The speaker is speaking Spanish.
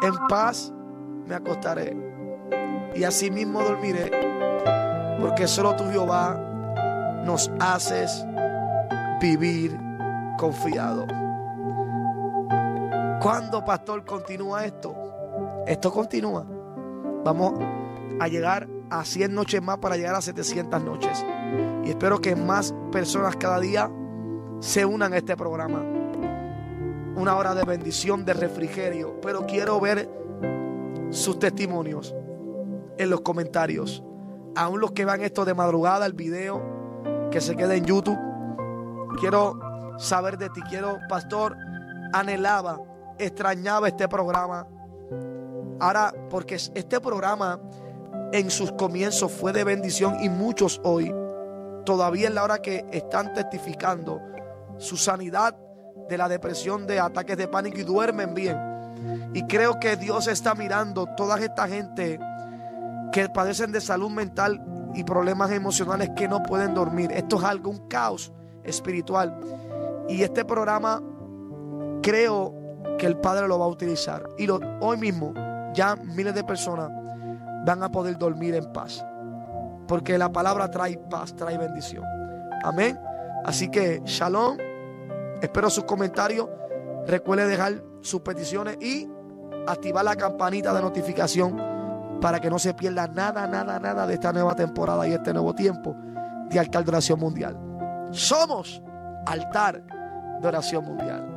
En paz me acostaré y asimismo dormiré, porque solo tú, Jehová, nos haces vivir confiado. ¿Cuándo, pastor, continúa esto? Esto continúa. Vamos a llegar a 100 noches más para llegar a 700 noches. Y espero que más personas cada día se unan a este programa. Una hora de bendición, de refrigerio. Pero quiero ver sus testimonios en los comentarios. Aún los que van esto de madrugada, el video que se queda en YouTube. Quiero saber de ti. Quiero, pastor, anhelaba, extrañaba este programa. Ahora, porque este programa en sus comienzos fue de bendición y muchos hoy, todavía en la hora que están testificando su sanidad de la depresión, de ataques de pánico, y duermen bien. Y creo que Dios está mirando toda esta gente que padecen de salud mental y problemas emocionales, que no pueden dormir. Esto es algo, un caos espiritual. Y este programa creo que el Padre lo va a utilizar. Y hoy mismo ya miles de personas van a poder dormir en paz, porque la palabra trae paz, trae bendición. Amén. Así que shalom. Espero sus comentarios. Recuerde dejar sus peticiones y activar la campanita de notificación para que no se pierda nada de esta nueva temporada y este nuevo tiempo de Altar de Oración Mundial. Somos Altar de Oración Mundial.